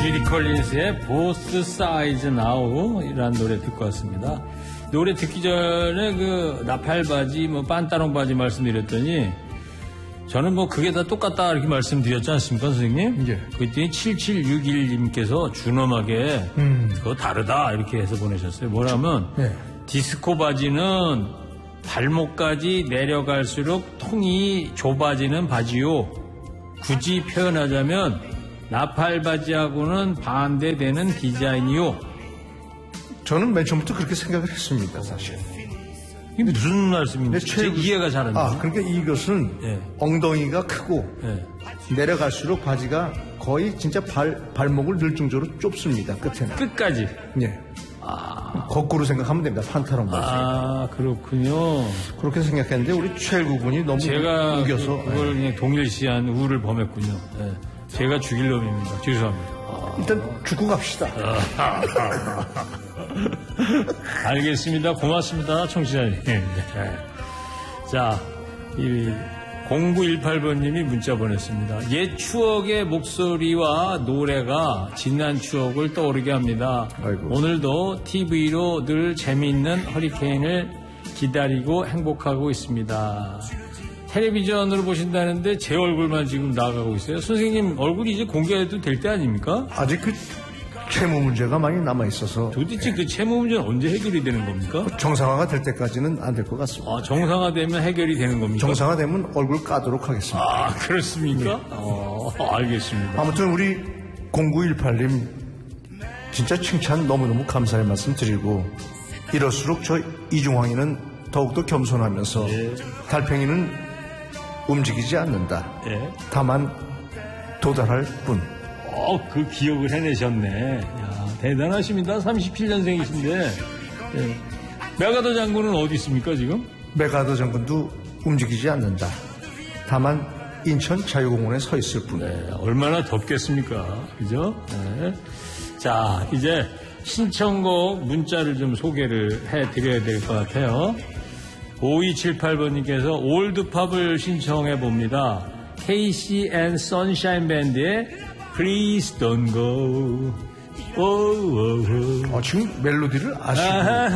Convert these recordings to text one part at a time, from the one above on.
주디 컬린스의 보스 사이즈 나우 이라는 노래 듣고 왔습니다. 노래 듣기 전에 그 나팔바지 뭐 빤따롱 바지 말씀드렸더니 저는 뭐 그게 다 똑같다 이렇게 말씀드렸지 않습니까 선생님? 예. 그랬더니 7761님께서 준엄하게 그거 다르다 이렇게 해서 보내셨어요. 뭐라면 예. 디스코 바지는 발목까지 내려갈수록 통이 좁아지는 바지요. 굳이 표현하자면 나팔바지하고는 반대되는 디자인이요. 저는 맨 처음부터 그렇게 생각을 했습니다, 사실. 이게 무슨 말씀인지 제 이해가 잘 안 돼요. 그러니까 이것은 예. 엉덩이가 크고 예. 내려갈수록 바지가 거의 진짜 발목을 늘 정도로 좁습니다, 끝에는. 끝까지. 예. 거꾸로 생각하면 됩니다, 판타롱 바지. 그렇군요. 그렇게 생각했는데 우리 최일구 군이 너무 제가 우겨서 그걸 그냥 동일시한 우를 범했군요. 예. 제가 죽일 놈입니다. 죄송합니다. 일단 죽고 갑시다. 알겠습니다. 고맙습니다. 청취자님. 네. 자, 0918번님이 문자 보냈습니다. 옛 추억의 목소리와 노래가 지난 추억을 떠오르게 합니다. 아이고. 오늘도 TV로 늘 재미있는 허리케인을 기다리고 행복하고 있습니다. 텔레비전으로 보신다는데 제 얼굴만 지금 나가고 있어요. 선생님 얼굴이 이제 공개해도 될 때 아닙니까? 아직 그 채무 문제가 많이 남아있어서 도대체 그 채무 문제는 언제 해결이 되는 겁니까? 정상화가 될 때까지는 안 될 것 같습니다. 정상화되면 해결이 되는 겁니까? 정상화되면 얼굴 까도록 하겠습니다. 그렇습니까? 네. 알겠습니다. 아무튼 우리 0918님 진짜 칭찬 너무너무 감사의 말씀 드리고 이럴수록 저 이중황이는 더욱더 겸손하면서 달팽이는 움직이지 않는다. 예. 다만 도달할 뿐. 그 기억을 해내셨네. 야, 대단하십니다. 37년생이신데. 예. 메가더 장군은 어디 있습니까, 지금? 메가더 장군도 움직이지 않는다. 다만 인천 자유공원에 서 있을 뿐. 네, 얼마나 덥겠습니까? 그죠? 네. 자, 이제 신청곡 문자를 좀 소개를 해드려야 될 것 같아요. 5278번님께서 올드팝을 신청해 봅니다. KC and Sunshine Band의 Please Don't Go. 지금 멜로디를 아시고.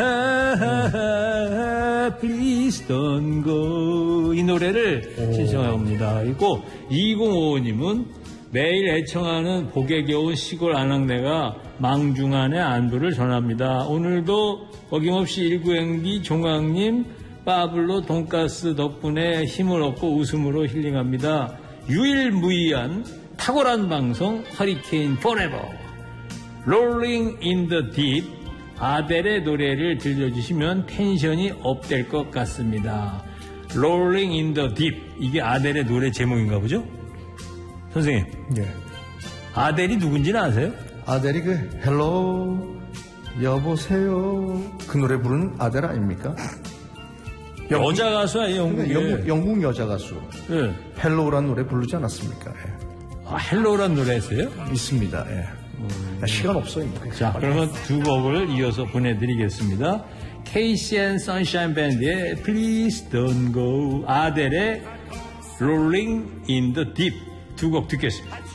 Please Don't Go. 이 노래를 신청해 봅니다. 그리고 2055님은 매일 애청하는 복에 겨운 시골 아낙네가 망중한의 안부를 전합니다. 오늘도 어김없이 19행기 종강님 빠블로 돈가스 덕분에 힘을 얻고 웃음으로 힐링합니다. 유일무이한 탁월한 방송 허리케인 포레버 롤링 인 더 딥 아델의 노래를 들려주시면 텐션이 업될 것 같습니다. 롤링 인 더 딥 이게 아델의 노래 제목인가 보죠? 선생님. 예. 아델이 누군지는 아세요? 아델이 그 헬로 여보세요 그 노래 부르는 아델 아닙니까? 여자 가수야, 영국의. 영국 여자 가수. 예. 헬로우라는 노래 부르지 않았습니까? 예. 헬로우란 노래였어요? 있습니다. 예. 시간 없어요. 자, 그러면 두 곡을 이어서 보내드리겠습니다. KC and Sunshine Band의 Please Don't Go, 아델의 Rolling in the Deep 두 곡 듣겠습니다.